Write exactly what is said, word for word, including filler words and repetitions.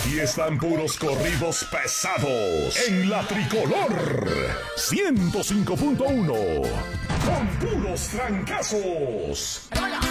Aquí están puros corridos pesados en la Tricolor ciento cinco punto uno con puros trancazos.